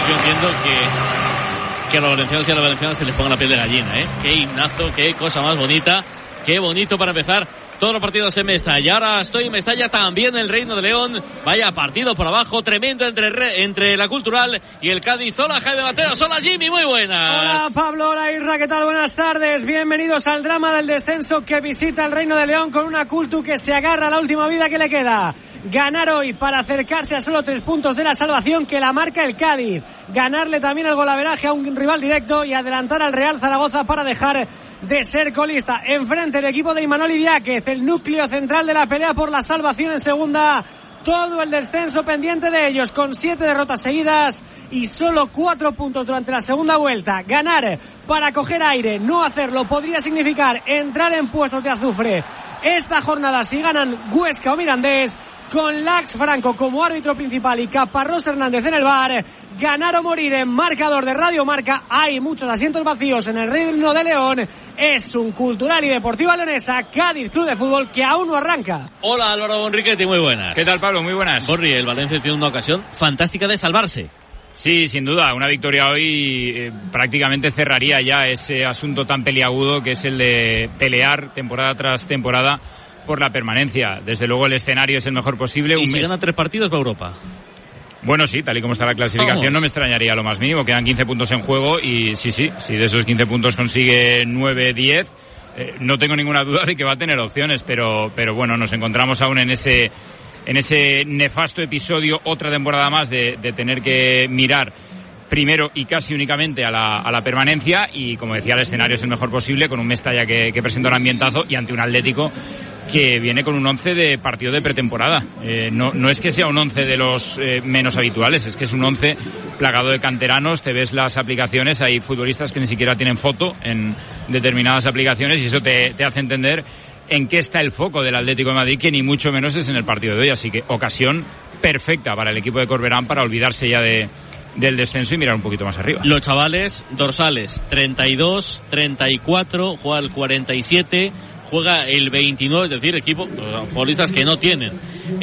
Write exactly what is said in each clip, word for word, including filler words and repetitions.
yo entiendo que, que a los valencianos y a las valencianas se les ponga la piel de gallina, ¿eh? Qué himnazo, qué cosa más bonita, qué bonito para empezar todos los partidos en Mestalla. Y ahora estoy en Mestalla también, el Reino de León. Vaya partido por abajo, tremendo entre, entre la Cultural y el Cádiz. Hola Jaime Mateos, hola Jimmy, muy buenas. Hola Pablo, hola Isra, ¿qué tal? Buenas tardes. Bienvenidos al drama del descenso que visita el Reino de León con una Cultu que se agarra a la última vida que le queda. Ganar hoy para acercarse a solo tres puntos de la salvación que la marca el Cádiz. Ganarle también el golaveraje a un rival directo y adelantar al Real Zaragoza para dejar de ser colista. Enfrente el equipo de Imanol Idiáquez, el núcleo central de la pelea por la salvación en segunda. Todo el descenso pendiente de ellos, con siete derrotas seguidas y solo cuatro puntos durante la segunda vuelta. Ganar para coger aire, no hacerlo podría significar entrar en puestos de azufre esta jornada si ganan Huesca o Mirandés, con Lax Franco como árbitro principal y Caparrós Hernández en el V A R. Ganar o morir en marcador de Radio Marca. Hay muchos asientos vacíos en el Reino de León. Es un Cultural y Deportiva Leonesa Cádiz Club de Fútbol que aún no arranca. Hola Álvaro Enriquetti, muy buenas. ¿Qué tal Pablo? Muy buenas. Borri, el Valencia tiene una ocasión fantástica de salvarse. Sí, sin duda, una victoria hoy eh, prácticamente cerraría ya ese asunto tan peliagudo que es el de pelear temporada tras temporada por la permanencia. Desde luego el escenario es el mejor posible. Y un si mes... gana tres partidos va a Europa. Bueno, sí, tal y como está la clasificación, Vamos. No me extrañaría lo más mínimo. Quedan quince puntos en juego y sí, sí, si de esos quince puntos consigue nueve, diez, eh, no tengo ninguna duda de que va a tener opciones, pero, pero bueno, nos encontramos aún en ese, en ese nefasto episodio, otra temporada más de, de tener que mirar primero y casi únicamente a la, a la permanencia y, como decía, el escenario es el mejor posible, con un Mestalla que, que presenta un ambientazo y ante un Atlético que viene con un once de partido de pretemporada. Eh, no, no es que sea un once de los eh, menos habituales, es que es un once plagado de canteranos. Te ves las aplicaciones, hay futbolistas que ni siquiera tienen foto en determinadas aplicaciones y eso te, te hace entender en qué está el foco del Atlético de Madrid, que ni mucho menos es en el partido de hoy. Así que ocasión perfecta para el equipo de Corberán para olvidarse ya de del descenso y mirar un poquito más arriba. Los chavales dorsales treinta y dos, treinta y cuatro, juega el cuarenta y siete, juega el veintinueve, es decir, equipo, futbolistas que no tienen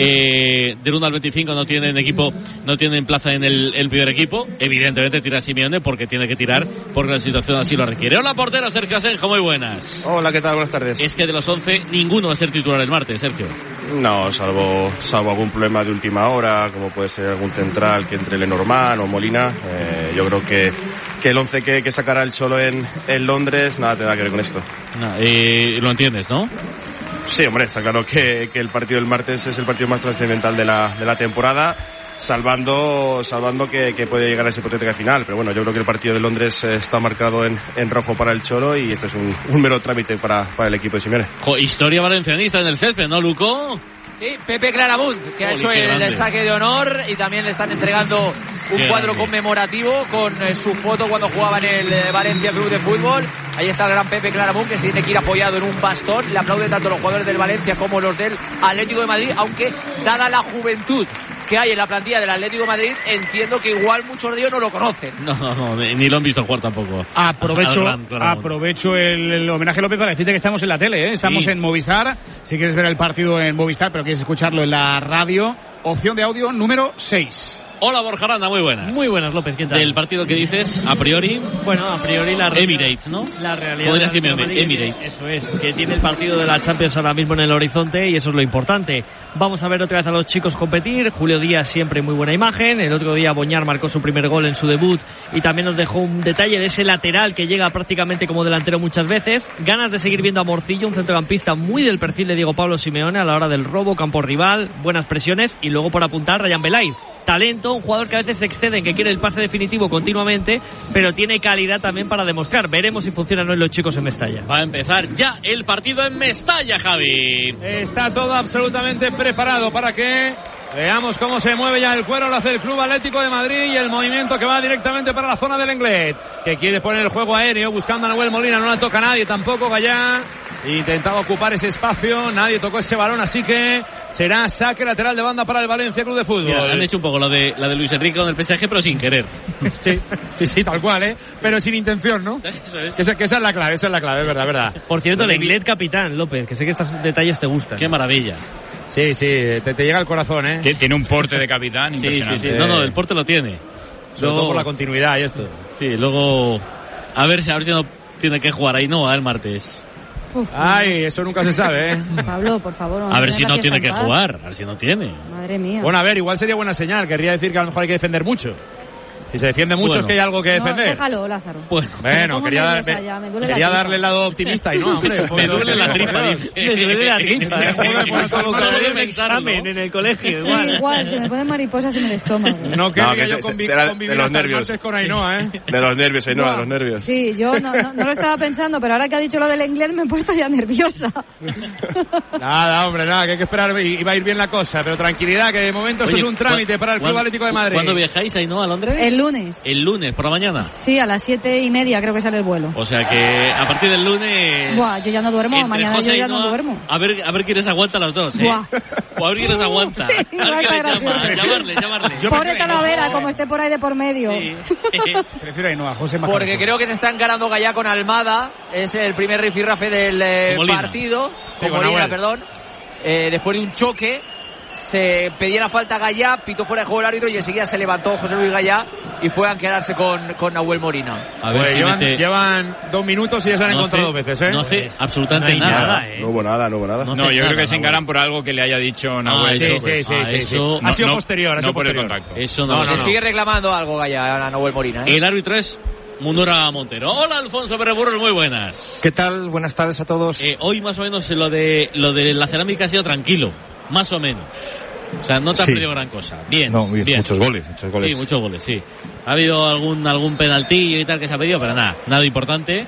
eh, del uno al veinticinco no tienen equipo, no tienen plaza en el, el primer equipo. Evidentemente tira Simeone porque tiene que tirar, porque la situación así lo requiere. Hola portero Sergio Asenjo, muy buenas. Hola, ¿qué tal? Buenas tardes. Es que de los once ninguno va a ser titular el martes, Sergio. No, salvo salvo algún problema de última hora, como puede ser algún central que entre Lenormand o Molina. Eh, yo creo que, que el once que, que sacará el Cholo en, en Londres nada tendrá que ver con esto. No, eh, lo entiendes, ¿no? Sí, hombre, está claro que, que el partido del martes es el partido más trascendental de la, de la temporada, salvando salvando que, que puede llegar a esa hipotética final. Pero bueno, yo creo que el partido de Londres está marcado en, en rojo para el Cholo y esto es un, un mero trámite para, para el equipo de Simeone. Jo, historia valencianista en el césped, ¿no, Luco? Sí, Pepe Claramunt, que ha hecho el grande. saque de honor y también le están entregando un qué cuadro grande. conmemorativo con eh, su foto cuando jugaba en el eh, Valencia Club de Fútbol. Ahí está el gran Pepe Claramunt, que se tiene que ir apoyado en un bastón. Le aplauden tanto los jugadores del Valencia como los del Atlético de Madrid, aunque dada la juventud que hay en la plantilla del Atlético de Madrid, entiendo que igual muchos de ellos no lo conocen. No, no, no, ni lo han visto jugar tampoco. Aprovecho, aprovecho el, el homenaje, López, para decirte que estamos en la tele, ¿eh? Estamos sí. en Movistar. Si quieres ver el partido en Movistar, pero quieres escucharlo en la radio, opción de audio número seis. Hola Borja Aranda, muy buenas. Muy buenas, López, ¿qué tal? Del partido que dices, a priori. Bueno, a priori la Emirates, ¿no? La realidad. Podría ser Emirates. Eso es, que tiene el partido de la Champions ahora mismo en el horizonte y eso es lo importante. Vamos a ver otra vez a los chicos competir. Julio Díaz siempre muy buena imagen. El otro día Boñar marcó su primer gol en su debut y también nos dejó un detalle de ese lateral que llega prácticamente como delantero muchas veces. Ganas de seguir viendo a Morcillo, un centrocampista muy del perfil de Diego Pablo Simeone a la hora del robo, campo rival, buenas presiones y luego por apuntar Ryan Belay. Talento, un jugador que a veces se excede en que quiere el pase definitivo continuamente, pero tiene calidad también para demostrar. Veremos si funcionan hoy los chicos en Mestalla. Va a empezar ya el partido en Mestalla, Javi. Está todo absolutamente preparado para que veamos cómo se mueve ya el cuero, lo hace el Club Atlético de Madrid y el movimiento que va directamente para la zona del Englet, que quiere poner el juego aéreo buscando a Nahuel Molina, no la toca nadie tampoco. Gallá intentaba ocupar ese espacio, nadie tocó ese balón, así que será saque lateral de banda para el Valencia Club de Fútbol. Mira, han hecho un poco la de, la de Luis Enrique con el P S G, pero sin querer. Sí, sí, sí, tal cual, ¿eh? Pero sin intención, ¿no? Eso es. Que esa, que esa es la clave, esa es la clave, es verdad, es verdad. Por cierto, el Englet capitán, López, que sé que estos detalles te gustan. Qué maravilla. Sí, sí, te, te llega al corazón, ¿eh? Tiene un porte de capitán impresionante. Sí, sí, sí. No, no, el porte lo tiene. Sobre luego, todo por la continuidad y esto. Sí, luego a ver si a ver si no tiene que jugar ahí, no, el martes. Uf, Ay, eso nunca se sabe, ¿eh? Pablo, por favor. A ver si no tiene que jugar, a ver si no tiene. Madre mía. Bueno, a ver, igual sería buena señal. Querría decir que a lo mejor hay que defender mucho. Si se defiende mucho bueno. es que hay algo que defender. No, déjalo, Lázaro. Bueno, bueno quería, dar, me, ya, me quería darle el lado optimista y no, hombre. Me duele la tripa. Me duele la tripa. Como un examen en el colegio. Sí, igual. igual, se me ponen mariposas en el estómago. No, que, no, que yo convi convivir de los nervios. Con Ainhoa, ¿eh? De los nervios, Ainhoa, de los nervios. Sí, yo no, no, no lo estaba pensando, pero ahora que ha dicho lo del inglés me he puesto ya nerviosa. Nada, hombre, nada, que hay que esperar y va a ir bien la cosa, pero tranquilidad, que de momento esto Oye, es un trámite para el Club Atlético de Madrid. ¿Cuándo viajáis, Ainhoa, a Londres? El lunes. El lunes. ¿Por la mañana? Sí, a las siete y media creo que sale el vuelo. O sea que a partir del lunes... Buah, yo ya no duermo, mañana José yo ya no, no duermo. A ver, a ver quiénes aguantan los dos, ¿eh? Buah. O a ver quiénes aguanta. Sí, a ver qué le llama, llamarle, llamarle. Pobre Talavera, como esté por ahí de por medio. Sí. Prefiero Ainhoa, José Macarito. Porque creo que se está encarando Gallá con Almada. Es el primer rifirrafe del eh, partido. Sí, con Molina, perdón. Eh, después de un choque. Se pedía la falta a Gallá, pitó fuera de juego el árbitro y enseguida se levantó José Luis Gallá y fue a quedarse con, con Nahuel Molina. A ver, pues si llevan, mete... llevan dos minutos y ya se han no encontrado dos veces, ¿eh? No hace absolutamente no nada. nada ¿eh? No hubo nada, no hubo nada. No, no yo nada, creo que se encaran por algo que le haya dicho Nahuel. Ah, sí, sí, sí, ah, sí, eso, sí. Ha sido no, posterior, no, ha sido no posterior. Por el contacto. Eso no, no, no, no, no. Se sigue reclamando algo Gallá a Nahuel Molina, ¿eh? El árbitro es Munura Montero. Hola, Alfonso Berreburros, muy buenas. ¿Qué tal? Buenas tardes a todos. Eh, hoy más o menos lo de lo de la cerámica ha sido tranquilo, más o menos. O sea, no te ha sí. perdido gran cosa. Bien, no, bien, bien. Muchos goles, muchos goles. Sí, muchos goles, sí. Ha habido algún algún penaltillo y tal que se ha pedido, pero nada, nada importante.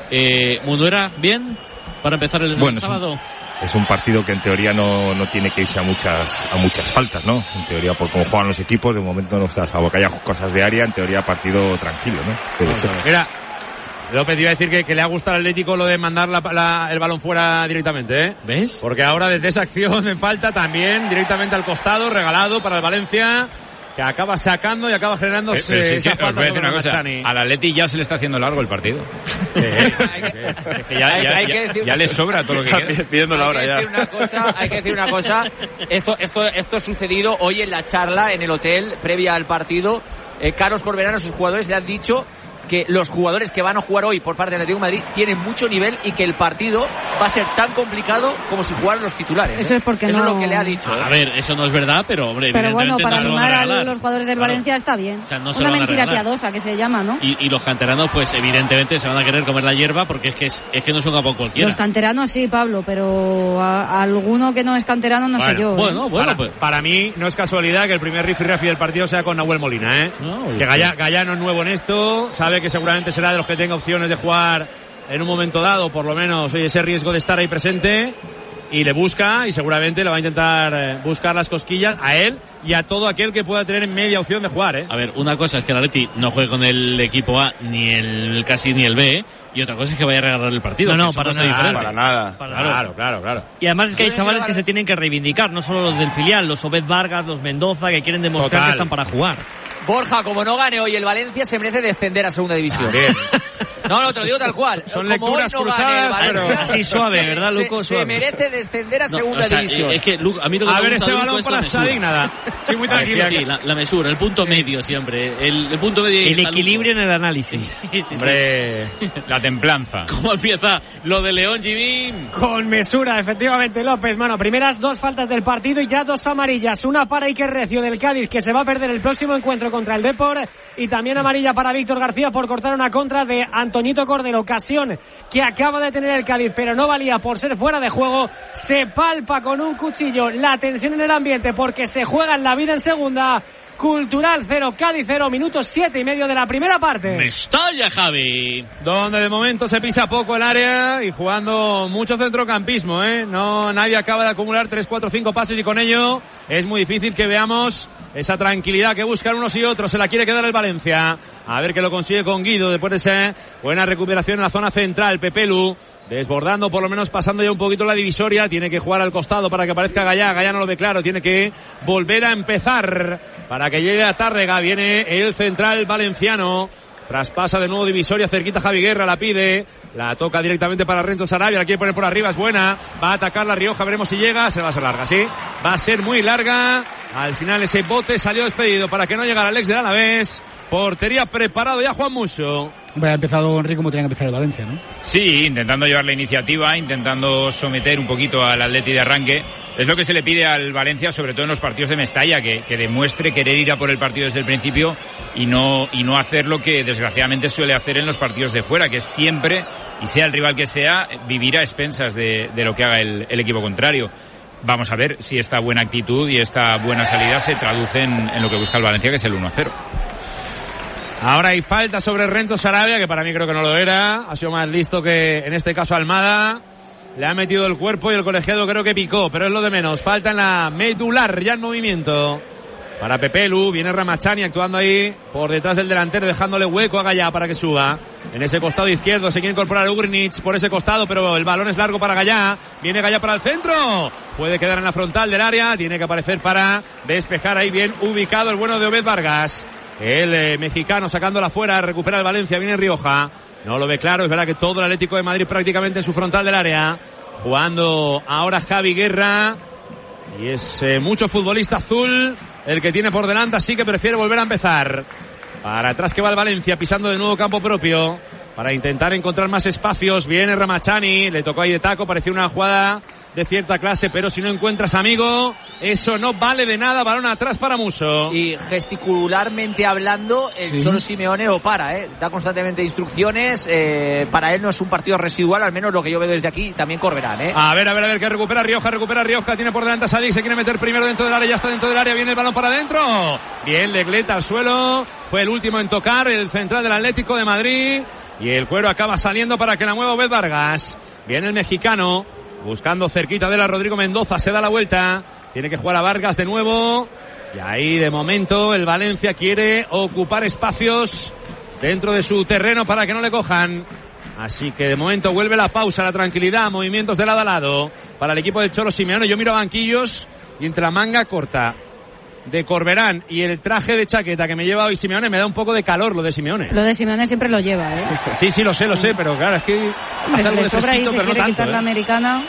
Eh, Munduera, bien, para empezar el bueno, sábado. Es un, es un partido que en teoría no, no tiene que irse a muchas a muchas faltas, ¿no? En teoría, por cómo juegan los equipos, de momento no está, salvo que haya cosas de área, en teoría partido tranquilo, ¿no? Puede ser. Mira, López iba a decir que, que le ha gustado al Atlético lo de mandar la, la, el balón fuera directamente, ¿eh? ¿Ves? Porque ahora desde esa acción en falta también directamente al costado, regalado para el Valencia, que acaba sacando y acaba generando eh, esa sí, falta. Os voy a decir una cosa, al Atleti ya se le está haciendo largo el partido. Eh, es que ya, ya, ya, ya, ya le sobra todo lo que queda. Pidiendo la hora ya. Una cosa, hay que decir una cosa, esto, esto, esto ha sucedido hoy en la charla en el hotel previa al partido. Eh, Carlos Corberán a sus jugadores le han dicho que los jugadores que van a jugar hoy por parte del Atlético de Madrid tienen mucho nivel y que el partido va a ser tan complicado como si jugaran los titulares. ¿eh? Eso es porque eso no... es lo que le ha dicho. ¿eh? A ver, eso no es verdad, pero hombre, pero bueno, para no animar a, a los jugadores del claro. Valencia está bien. O sea, no una mentira piadosa que se llama, ¿no? Y, y los canteranos, pues evidentemente se van a querer comer la hierba porque es que es, es que no es un campo cualquiera. Los canteranos sí, Pablo, pero a, a alguno que no es canterano no bueno, sé yo. Bueno, ¿eh? bueno, para, pues. para mí no es casualidad que el primer rifirrafi del partido sea con Nahuel Molina, ¿eh? No, que Gallá, Gallá no es nuevo en esto, sabe que seguramente será de los que tenga opciones de jugar en un momento dado, por lo menos oye, ese riesgo de estar ahí presente, y le busca y seguramente le va a intentar buscar las cosquillas a él y a todo aquel que pueda tener media opción de jugar, ¿eh? A ver, una cosa es que el Atleti no juegue con el equipo A ni el casi ni el B, y otra cosa es que vaya a regalar el partido. No, no, para nada, diferente. para nada. Para claro, claro, claro, claro. Y además es que hay chavales que se tienen que reivindicar, no solo los del filial, los Obed Vargas, los Mendoza, que quieren demostrar Total. que están para jugar. Borja, como no gane hoy el Valencia, se merece descender a segunda división. Bien. No, no, te lo digo tal cual. Son como lecturas hoy no cruzadas, gane el Valencia, pero... Así suave, se, ¿verdad, Luco? Se, suave. se merece descender a no, segunda o sea, división. Es que, Luke, a mí lo que a me ver gusta ese Luco balón es para la mesura. Sadik, nada. Sí, muy tranquilo. Sí, la, la mesura, el punto medio siempre. El, el punto medio. El equilibrio Luco. En el análisis. Sí, sí, sí. Hombre, la templanza. ¿Cómo empieza lo de León, Jimmy? Con mesura, efectivamente, López. Mano, primeras dos faltas del partido y ya dos amarillas. Una para Iker Recio del Cádiz, que se va a perder el próximo encuentro contra el Depor, y también amarilla para Víctor García por cortar una contra de Antoñito Cordero. Ocasión que acaba de tener el Cádiz, pero no valía por ser fuera de juego. Se palpa con un cuchillo la tensión en el ambiente porque se juega en la vida en segunda. Cultural cero, Cádiz cero, minutos siete y medio de la primera parte. Mestalla, Javi. Donde de momento se pisa poco el área y jugando mucho centrocampismo, ¿eh? No, nadie acaba de acumular tres, cuatro, cinco pases y con ello es muy difícil que veamos esa tranquilidad que buscan unos y otros. Se la quiere quedar el Valencia. A ver que lo consigue con Guido después de esa buena recuperación en la zona central. Pepelu desbordando, por lo menos pasando ya un poquito la divisoria. Tiene que jugar al costado para que aparezca Gallá. Gallá no lo ve claro. Tiene que volver a empezar para que llegue a Tárrega. Viene el central valenciano. Traspasa de nuevo divisoria, cerquita Javi Guerra, la pide, la toca directamente para Renzo Sarabia, la quiere poner por arriba, es buena, va a atacar la Rioja, veremos si llega, se va a ser larga, sí, va a ser muy larga, al final ese bote salió despedido para que no llegara Alex del Alavés, portería preparado ya Juan Musso. Hombre, ha empezado Henry como tenía que empezar el Valencia, ¿no? Sí, intentando llevar la iniciativa, intentando someter un poquito al Atleti de arranque. Es lo que se le pide al Valencia, sobre todo en los partidos de Mestalla, que, que demuestre querer ir a por el partido desde el principio y no, y no hacer lo que desgraciadamente suele hacer en los partidos de fuera, que es siempre, y sea el rival que sea, vivir a expensas de, de lo que haga el, el equipo contrario. Vamos a ver si esta buena actitud y esta buena salida se traducen en lo que busca el Valencia, que es el uno a cero. Ahora hay falta sobre Renzo Sarabia, que para mí creo que no lo era. Ha sido más listo que en este caso Almada. Le ha metido el cuerpo y el colegiado creo que picó, pero es lo de menos. Falta en la medular, ya en movimiento. Para Pepelu, viene Ramachani actuando ahí por detrás del delantero, dejándole hueco a Gallá para que suba. En ese costado izquierdo se quiere incorporar Ugrinic por ese costado, pero el balón es largo para Gallá. Viene Gallá para el centro. Puede quedar en la frontal del área. Tiene que aparecer para despejar ahí bien ubicado el bueno de Obed Vargas. El eh, mexicano sacándola afuera, recupera el Valencia, viene Rioja. No lo ve claro, es verdad que todo el Atlético de Madrid prácticamente en su frontal del área. Jugando ahora Javi Guerra. Y es eh, mucho futbolista azul el que tiene por delante, así que prefiere volver a empezar. Para atrás que va el Valencia, pisando de nuevo campo propio. Para intentar encontrar más espacios. Viene Ramachani, le tocó ahí de taco, parecía una jugada de cierta clase, pero si no encuentras amigo, eso no vale de nada. Balón atrás para Musso. Y gesticularmente hablando, el sí. Cholo Simeone lo para, ¿eh? Da constantemente instrucciones. Eh, para él no es un partido residual, al menos lo que yo veo desde aquí. También Corberán, ¿eh? A ver, a ver, a ver, que recupera Rioja, recupera Rioja. Tiene por delante a Sadik, se quiere meter primero dentro del área, ya está dentro del área. Viene el balón para adentro. Bien, Legleta al suelo. Fue el último en tocar, el central del Atlético de Madrid. Y el cuero acaba saliendo para que la mueva Obed Vargas. Viene el mexicano. Buscando cerquita de la Rodrigo Mendoza, se da la vuelta, tiene que jugar a Vargas de nuevo, y ahí de momento el Valencia quiere ocupar espacios dentro de su terreno para que no le cojan, así que de momento vuelve la pausa, la tranquilidad, movimientos de lado a lado para el equipo del Cholo Simeone. Yo miro a banquillos y entre la manga corta de Corberán y el traje de chaqueta que me lleva hoy Simeone me da un poco de calor lo de Simeone. Lo de Simeone siempre lo lleva, ¿eh? Sí, sí, lo sé, lo sé, pero claro, es que Hombre, se le sobra ahí, se quiere no tanto, quitar ¿eh? La americana.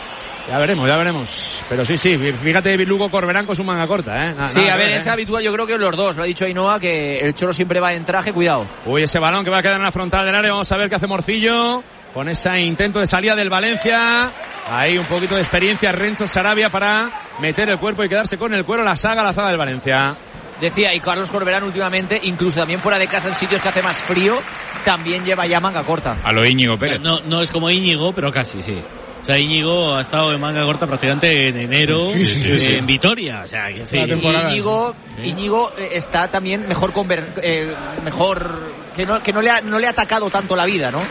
Ya veremos, ya veremos. Pero sí, sí, fíjate Lugo Corberán con su manga corta, ¿eh? Nada, sí, nada a ver, ver, es ¿eh? habitual, yo creo que los dos, lo ha dicho Ainhoa, que el Cholo siempre va en traje, cuidado. Uy, ese balón que va a quedar en la frontal del área, vamos a ver qué hace Morcillo con ese intento de salida del Valencia. Ahí un poquito de experiencia Renzo Sarabia para meter el cuerpo y quedarse con el cuero, la saga, la zaga del Valencia. Decía, y Carlos Corberán últimamente, incluso también fuera de casa en sitios que hace más frío, también lleva ya manga corta. A lo Íñigo Pérez. No, no es como Íñigo, pero casi, sí. O sea, Íñigo ha estado en manga corta prácticamente en enero, sí, sí, sí, sí. en Vitoria. O sea, que en fin. Íñigo, sí. Íñigo está también mejor, conver, eh, mejor que, no, que no, le ha, no le ha atacado tanto la vida, ¿no?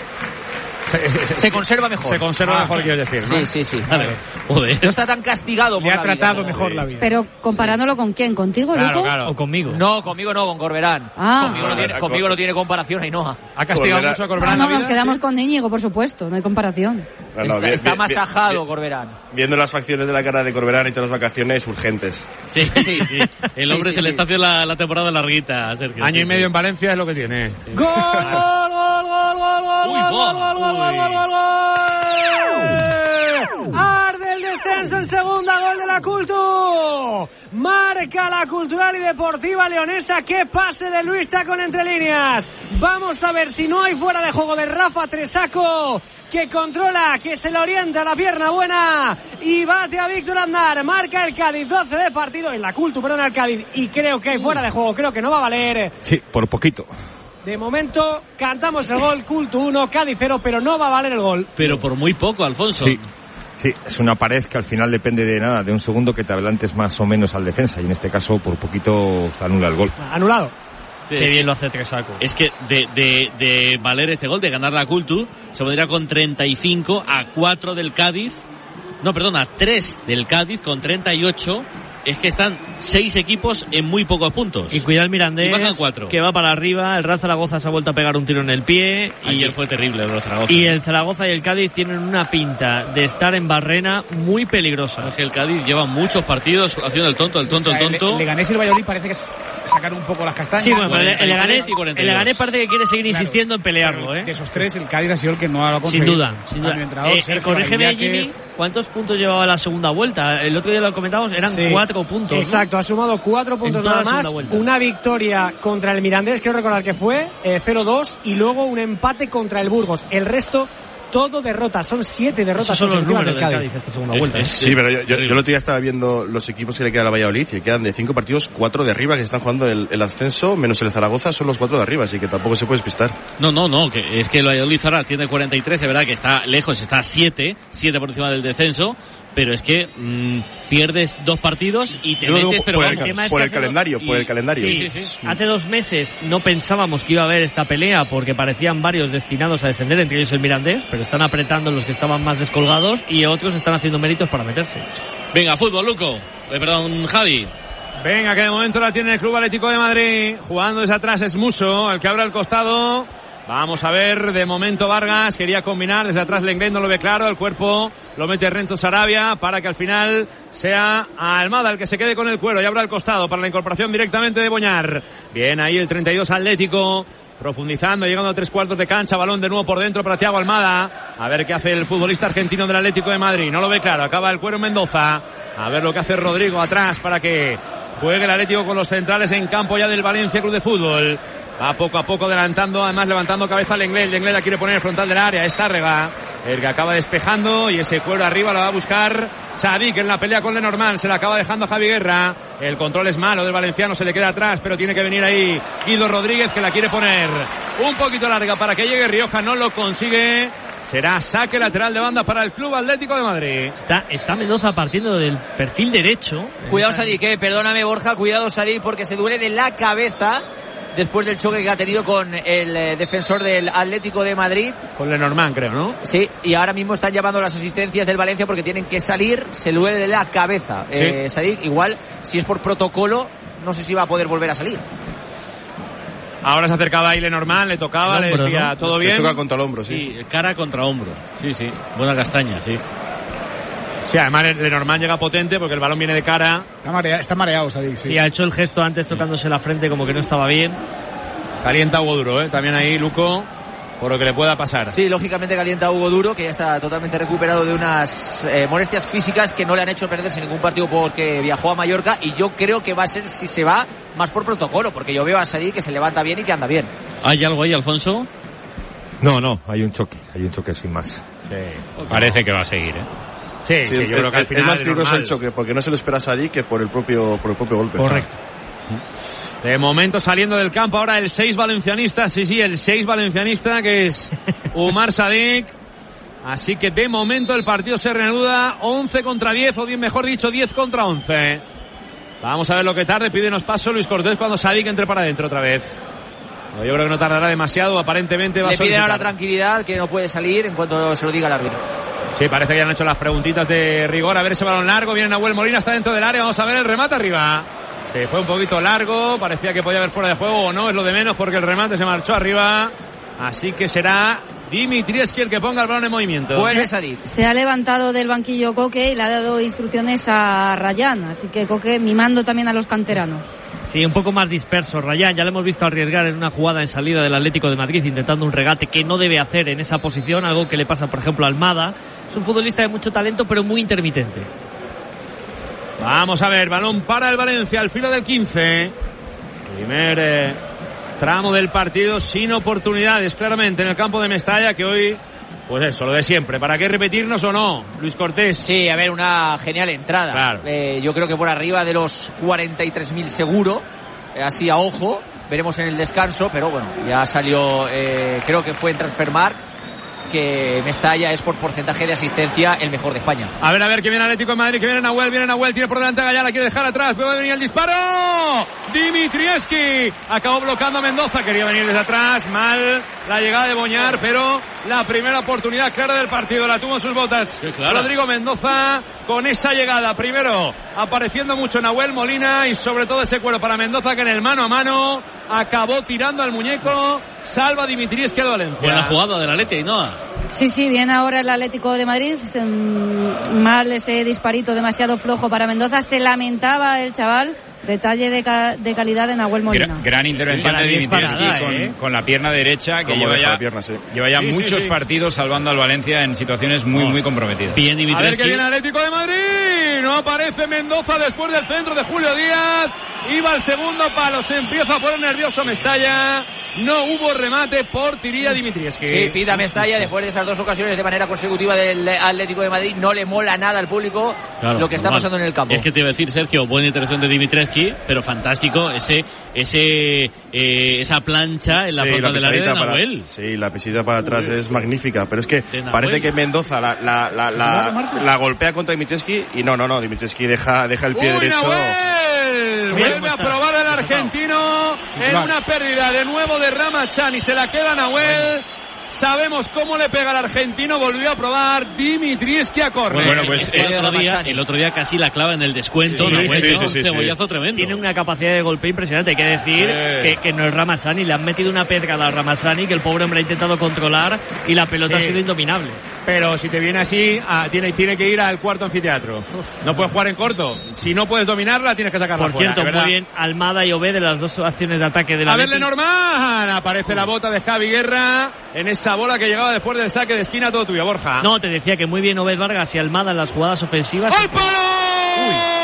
Se, se, se, se conserva mejor. Se conserva ah, mejor, quieres decir, ¿no? Sí, sí, sí. Vale. Joder. No está tan castigado por Le ha la tratado vida, mejor sí. la vida. Pero comparándolo con quién, ¿contigo, claro, Luco? claro. ¿O conmigo? No, conmigo no, con Corberán. Ah. Conmigo, no tiene, conmigo no tiene comparación, Ainhoa. ¿Ha castigado Corberán. mucho a Corberán? No, no, la nos vida? quedamos ¿Sí? con Íñigo, por supuesto, no hay comparación. No, no, está bien, está bien, más bien, ajado bien. Corberán. Viendo las facciones de la cara de Corberán y todas las vacaciones urgentes. Sí, sí, sí. El hombre sí, sí, se le sí. está haciendo la, la temporada larguita, Sergio. Año sí, y medio sí. en Valencia es lo que tiene. ¡Gol, gol, gol, gol, gol, gol, Uy, gol, gol, gol, gol, gol, gol, gol, gol! Arde el descenso en segunda, gol de la Cultu. Marca la Cultural y Deportiva Leonesa. ¡Qué pase de Luis Chacón entre líneas! Vamos a ver si no hay fuera de juego de Rafa Tresaco, que controla, que se le orienta la pierna buena y bate a Víctor Aznar. Marca el Cádiz, doce de partido en la Cultu, perdón, el Cádiz, y creo que hay fuera de juego, creo que no va a valer. Sí, por poquito. De momento cantamos el gol, Cultu uno, Cádiz cero, pero no va a valer el gol. Pero por muy poco, Alfonso. Sí. Sí, es una pared que al final depende de nada, de un segundo que te adelantes más o menos al defensa, y en este caso por poquito se anula el gol. Anulado. Sí, Qué bien lo hace Tresaco. Es que de, de, de valer este gol, de ganar la Cultu, se podría con treinta y cinco a cuatro del Cádiz. No, perdón, a tres del Cádiz con treinta y ocho. es que están seis equipos en muy pocos puntos. Y cuidado el Mirandés, cuatro. que va para arriba. El Real Zaragoza se ha vuelto a pegar un tiro en el pie. Ayer y fue terrible el Zaragoza. Y el Zaragoza y el Cádiz tienen una pinta de estar en barrena muy peligrosa. Es que el Cádiz lleva muchos partidos haciendo el tonto, el tonto, el tonto. El Leganés y el Valladolid parece que sacaron un poco las castañas. Sí, bueno, el, el, Leganés, el Leganés parece que quiere seguir insistiendo, claro, en pelearlo, ¿eh? De esos tres, el Cádiz ha sido el que no lo ha conseguido. Sin duda, sin duda. Eh, eh, corrígeme, Jimmy, ¿cuántos puntos llevaba la segunda vuelta? El otro día lo comentábamos, eran sí, cuatro puntos. Exacto, ¿no? Ha sumado cuatro puntos nada más. Una victoria contra el Mirandés, quiero recordar que fue eh, cero dos, y luego un empate contra el Burgos. El resto, todo derrotas. Son siete derrotas. Esos son los números del Cádiz. Cádiz esta segunda vuelta. Es, es, sí, pero yo, yo, yo el otro día estaba viendo los equipos que le quedan a Valladolid y quedan de cinco partidos, cuatro de arriba que están jugando el, el ascenso, menos el Zaragoza, son los cuatro de arriba, así que tampoco se puede despistar. No, no, no, que es que el Valladolid ahora tiene cuarenta y tres, es verdad que está lejos, está a siete, siete por encima del descenso, pero es que mmm, pierdes dos partidos y te yo metes, digo, pero por, vamos, el, por el calendario, y, por el calendario. Sí, sí, sí. Hace dos meses no pensábamos que iba a haber esta pelea porque parecían varios destinados a descender, entre ellos el Mirandés, pero están apretando los que estaban más descolgados y otros están haciendo méritos para meterse. Venga, fútbol, Luco. Eh, perdón, Javi. Venga, que de momento la tiene el Club Atlético de Madrid. Jugando desde atrás es Muso, el que abre al costado. Vamos a ver, de momento Vargas quería combinar, desde atrás Lenglet no lo ve claro, el cuerpo lo mete Renzo Sarabia para que al final sea Almada el que se quede con el cuero y abra al costado para la incorporación directamente de Boñar. Bien ahí el treinta y dos Atlético, profundizando, llegando a tres cuartos de cancha, balón de nuevo por dentro para Thiago Almada. A ver qué hace el futbolista argentino del Atlético de Madrid, no lo ve claro, acaba el cuero Mendoza. A ver lo que hace Rodrigo atrás para que juegue el Atlético con los centrales en campo ya del Valencia Club de Fútbol. Va poco a poco adelantando, además levantando cabeza Lenglet. Lenglet la quiere poner frontal del área. Es Tárrega el que acaba despejando y ese cuero arriba lo va a buscar Sadik en la pelea con Lenormand. Se la acaba dejando a Javi Guerra. El control es malo del valenciano, se le queda atrás, pero tiene que venir ahí Guido Rodríguez que la quiere poner un poquito larga para que llegue Rioja. No lo consigue. Será saque lateral de banda para el Club Atlético de Madrid. Está, está Mendoza partiendo del perfil derecho. Cuidado Sadik, eh, perdóname Borja, cuidado Sadik porque se duele de la cabeza después del choque que ha tenido con el eh, defensor del Atlético de Madrid. Con Lenormand, creo, ¿no? Sí, y ahora mismo están llamando las asistencias del Valencia porque tienen que salir, se duele de la cabeza. Sí. Eh, Sadik, igual, si es por protocolo, no sé si va a poder volver a salir. Ahora se acercaba ahí Lenormand, le tocaba, hombro, le decía, ¿no? ¿Todo se bien? Se choca contra el hombro, sí. Sí, cara contra hombro. Sí, sí, buena castaña, sí. Sí, además Lenormand llega potente porque el balón viene de cara. Está mareado, está mareado Sadik, sí. Y ha hecho el gesto antes tocándose la frente como que no estaba bien. Calienta Hugo Duro, ¿eh? También ahí Luco, por lo que le pueda pasar. Sí, lógicamente calienta Hugo Duro, que ya está totalmente recuperado de unas eh, molestias físicas que no le han hecho perderse ningún partido porque viajó a Mallorca, y yo creo que va a ser, si se va, más por protocolo, porque yo veo a Sadik que se levanta bien y que anda bien. ¿Hay algo ahí, Alfonso? No, no, hay un choque, hay un choque sin más. Sí, parece que va a seguir, ¿eh? Sí, sí, sí, yo es, creo que al final es más peligroso el choque, porque no se lo espera Sadik que por el propio, por el propio golpe. Correcto. De momento saliendo del campo ahora el seis valencianista, sí, sí, el seis valencianista que es Umar Sadik. Así que de momento el partido se reanuda once contra diez, o bien mejor dicho diez contra once. Vamos a ver lo que tarde, pídenos paso Luis Cortés cuando Sadik entre para adentro otra vez. Yo creo que no tardará demasiado, aparentemente va a Le piden solicitar. ahora tranquilidad, que no puede salir en cuanto se lo diga el árbitro. Sí, parece que ya han hecho las preguntitas de rigor. A ver ese balón largo, viene Nahuel Molina, está dentro del área, vamos a ver el remate arriba. Se fue un poquito largo, parecía que podía haber fuera de juego o no, es lo de menos porque el remate se marchó arriba. Así que será Dimitrievski el que ponga el balón en movimiento. Vuelve Sadik. Se ha levantado del banquillo Coque y le ha dado instrucciones a Rayán, así que Coque mimando también a los canteranos. Sí, un poco más disperso Rayán, ya lo hemos visto arriesgar en una jugada en salida del Atlético de Madrid intentando un regate que no debe hacer en esa posición, algo que le pasa por ejemplo a Almada. Es un futbolista de mucho talento pero muy intermitente. Vamos a ver, balón para el Valencia al filo del quince. Primer eh, tramo del partido sin oportunidades claramente en el campo de Mestalla, que hoy, pues eso, lo de siempre. ¿Para qué repetirnos o no, Luis Cortés? Sí, a ver, una genial entrada. Claro. Eh, yo creo que por arriba de los cuarenta y tres mil seguro, eh, así a ojo. Veremos en el descanso, pero bueno, ya salió, eh, creo que fue en Transfermarkt. que Mestalla es por porcentaje de asistencia el mejor de España. A ver, a ver, que viene Atlético de Madrid, que viene Nahuel, viene Nahuel, tiene por delante a Gallá, la quiere dejar atrás, puede venir el disparo. Dimitrievski acabó bloqueando a Mendoza, quería venir desde atrás, mal la llegada de Boñar, pero la primera oportunidad clara del partido la tuvo en sus botas. Rodrigo Mendoza con esa llegada, primero apareciendo mucho Nahuel Molina y sobre todo ese cuero para Mendoza que en el mano a mano acabó tirando al muñeco, salva Dimitrievski al Valencia. Buena jugada del Atleti, Ainhoa. Sí, sí, viene ahora el Atlético de Madrid. Mal ese disparito demasiado flojo para Mendoza. Se lamentaba el chaval. Detalle de, ca- de calidad de Nahuel Molina. Gran, gran intervención sí, de Dimitrievski con, ¿eh? con la pierna derecha, que lleva ya, pierna, sí. lleva ya sí, muchos sí, sí. partidos salvando al Valencia en situaciones muy, oh. muy comprometidas. Bien, Dimitrievski. A ver que viene Atlético de Madrid. No aparece Mendoza después del centro de Julio Díaz. Iba al segundo palo. Se empieza a poner nervioso Mestalla. No hubo remate, portería Dimitrievski. Sí, pida Mestalla después de esas dos ocasiones de manera consecutiva del Atlético de Madrid. No le mola nada al público claro, lo que está normal. pasando en el campo. Es que te iba a decir, Sergio, buena intervención de Dimitrievski, pero fantástico ese ese eh, esa plancha en la sí, punta del área de Nahuel. Para, sí, la pisita para atrás es magnífica, pero es que parece que Mendoza la, la, la, la, la golpea contra Dimitrievski y no, no, no, Dimitrievski deja, deja el pie ¡Uy, derecho. Nahuel! Vuelve a probar el argentino en una pérdida de nuevo de Ramachani, se la queda Nahuel. Sabemos cómo le pega al argentino, volvió a probar Dimitrievski a córner. Bueno, pues el otro, día, el otro día casi la clava en el descuento, sí, ¿no? Sí, sí, sí, un sí, cebollazo sí. tremendo. Tiene una capacidad de golpe impresionante, hay que decir sí. que, que no es Ramazani, le han metido una pedra a Ramazani que el pobre hombre ha intentado controlar y la pelota sí. ha sido indominable. Pero si te viene así, ah, tiene, tiene que ir al cuarto anfiteatro. No puedes jugar en corto. Si no puedes dominarla, tienes que sacarla Por fuera. Por cierto, muy bien Almada y Obed de las dos acciones de ataque de la A verle Norman, aparece la bota de Javi Guerra en esa bola que llegaba después del saque de esquina, todo tuyo, Borja. No, te decía que muy bien Obed Vargas y Almada en las jugadas ofensivas. ¡Al palo! Uy.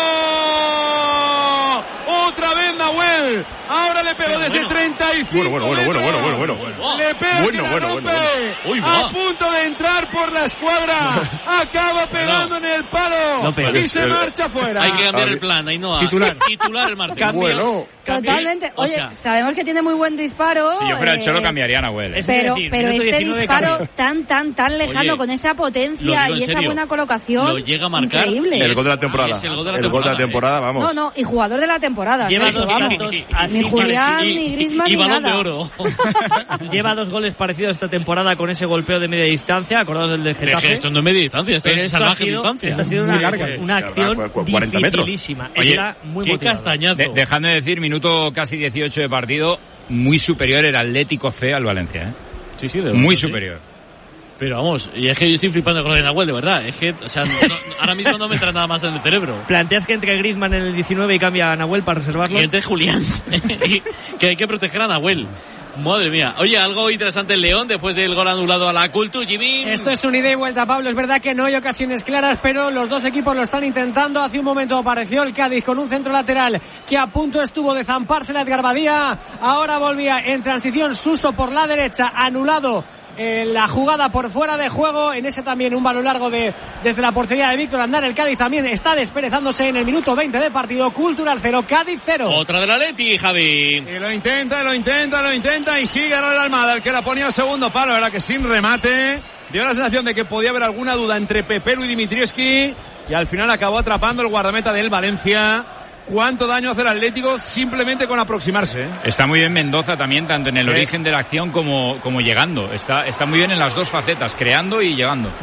Otra vez Nahuel. Ahora le pegó desde bueno. treinta y cinco bueno, bueno, bueno, bueno, bueno, bueno, bueno, bueno. Le pega bueno, bueno, bueno, bueno. Uy, a punto de entrar por la escuadra. Acaba pegando en el palo. No y se marcha fuera. Hay que cambiar el plan, ahí no. Titular. Titular el martes. Bueno. Totalmente. Oye, o sea, sabemos que tiene muy buen disparo. Si yo fuera el Cholo eh, cambiaría a Nahuel. ¿eh? Pero, pero este disparo cambio. tan, tan, tan lejano, Oye, con esa potencia y esa serio, buena colocación. Lo llega a marcar. Increíble. El gol de la temporada. El gol de la, el temporada, gol de la temporada, vamos. No, no, y jugador de la temporada. Lleva ¿sí? dos vamos. Ni Julián, y, ni Griezmann, y, y ni balón nada. de oro. Lleva dos goles parecidos esta temporada con ese golpeo de media distancia. Acordaos del de Getafe. Esto no es media distancia, esto pero es esto salvaje ha sido, distancia. Esto ha sido una, sí, sí, una acción cuarenta metros. dificilísima. Oye, muy qué castañazo. De, dejando de decir, minuto casi dieciocho de partido, muy superior el Atlético C al Valencia, ¿eh? Sí, sí, de muy verdad, superior. Sí. Pero vamos, y es que yo estoy flipando con lo de Nahuel, de verdad. Es que, o sea, no, ahora mismo no me entra nada más en el cerebro. ¿Planteas que entre Griezmann en el diecinueve y cambia a Nahuel para reservarlo? Y entre Julián. Que hay que proteger a Nahuel. Madre mía. Oye, algo interesante en León después del gol anulado a la Cultu, Jimmy. Esto es un ida y vuelta, Pablo. Es verdad que no hay ocasiones claras, pero los dos equipos lo están intentando. Hace un momento apareció el Cádiz con un centro lateral que a punto estuvo de zamparse la Edgar Badía. Ahora volvía en transición Suso por la derecha, anulado en la jugada por fuera de juego. En ese también un balón largo de desde la portería de Víctor Andar. El Cádiz también está desperezándose en el minuto veinte de partido. Cultural cero, Cádiz cero. Otra del Atleti, Javi. Y lo intenta, lo intenta, lo intenta y sigue ahora el Almada, el que la ponía al segundo palo, era que sin remate dio la sensación de que podía haber alguna duda entre Pepelu y Dimitrievski y al final acabó atrapando el guardameta del Valencia. ¿Cuánto daño hace el Atlético simplemente con aproximarse? ¿eh? Está muy bien Mendoza también, tanto en el sí. origen de la acción como, como llegando. Está, está muy bien en las dos facetas, creando y llegando.